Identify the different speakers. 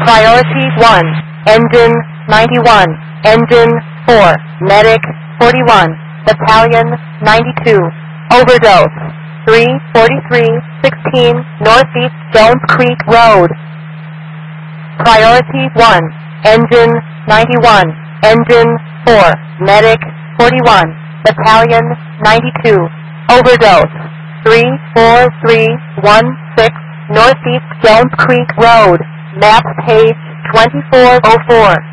Speaker 1: Priority 1, Engine 91, Engine 4, Medic 41, Battalion 92, Overdose 34316 Northeast Jones Creek Road. Priority 1, Engine 91, Engine 4, Medic 41, Battalion 92, Overdose 34316 Northeast Jones Creek Road. Map page 2404.